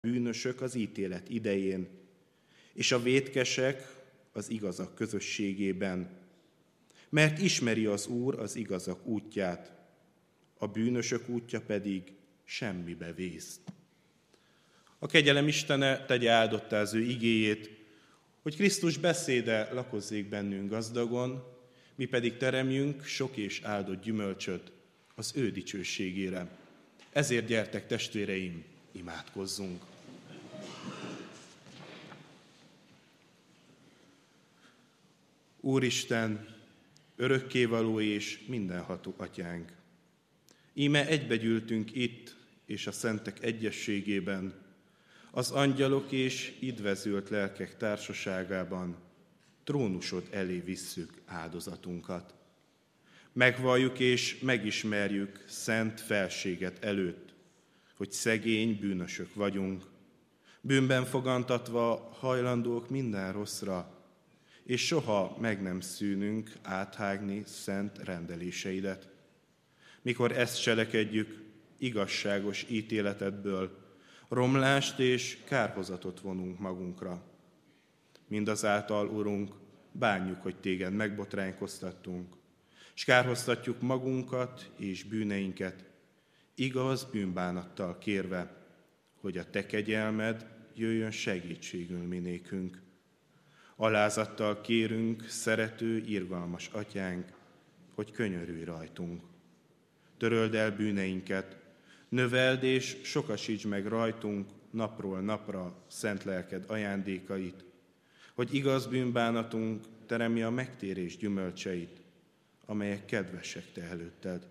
bűnösök az ítélet idején, és a vétkesek az igazak közösségében. Mert ismeri az Úr az igazak útját, a bűnösök útja pedig semmibe vész. A kegyelem Istene tegye áldottá az ő igéjét, hogy Krisztus beszéde lakozzék bennünk gazdagon, mi pedig teremjünk sok és áldott gyümölcsöt az ő dicsőségére. Ezért gyertek, testvéreim, imádkozzunk! Úristen, örökkévaló és mindenható atyánk! Íme egybegyűltünk itt és a szentek egyességében, az angyalok és idvezült lelkek társaságában trónusod elé visszük áldozatunkat. Megvalljuk és megismerjük szent felséget előtt, hogy szegény bűnösök vagyunk, bűnben fogantatva hajlandók minden rosszra, és soha meg nem szűnünk áthágni szent rendeléseidet. Mikor ezt cselekedjük, igazságos ítéletedből romlást és kárhozatot vonunk magunkra. Mindazáltal, Urunk, bánjuk, hogy téged megbotránkoztattunk, és kárhoztatjuk magunkat és bűneinket, igaz bűnbánattal kérve, hogy a te kegyelmed jöjjön segítségül minékünk. Alázattal kérünk, szerető, irgalmas atyánk, hogy könyörülj rajtunk. Töröld el bűneinket, növeld és sokasíts meg rajtunk napról napra szent lelked ajándékait, hogy igaz bűnbánatunk teremje a megtérés gyümölcseit, amelyek kedvesek te előtted.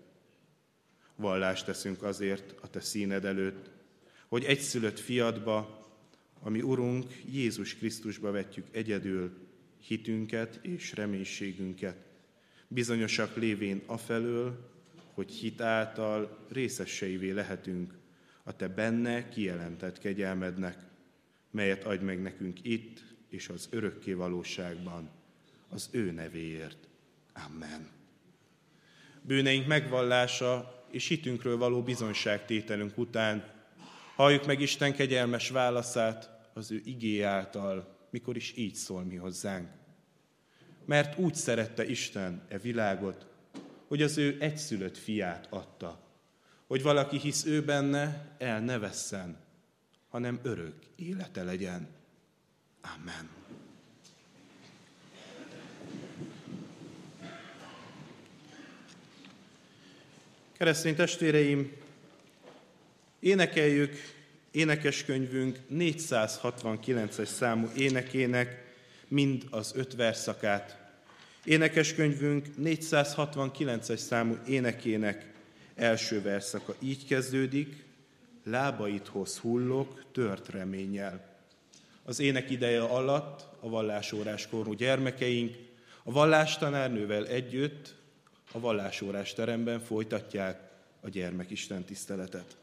Vallást teszünk azért a te színed előtt, hogy egyszülött fiadba, ami Urunk Jézus Krisztusba vetjük egyedül hitünket és reménységünket, bizonyosak lévén afelől, hogy hit által részeseivé lehetünk a te benne kijelentett kegyelmednek, melyet adj meg nekünk itt és az örökké valóságban, az ő nevéért. Amen. Bűneink megvallása és hitünkről való bizonyságtételünk után halljuk meg Isten kegyelmes válaszát az ő igéje által, mikor is így szól mi hozzánk. Mert úgy szerette Isten e világot, hogy az ő egyszülött fiát adta, hogy valaki hisz ő benne, el ne vesszen, hanem örök élete legyen. Amen. Keresztény testvéreim, énekeljük énekeskönyvünk 469-es számú énekének mind az 5 versszakát. Énekeskönyvünk 469-es számú énekének első versszaka így kezdődik: lábaidhoz hullok tört reménnyel. Az ének ideje alatt a vallásórás korú gyermekeink a vallástanárnővel együtt a vallásórás teremben folytatják a gyermekisten tiszteletet.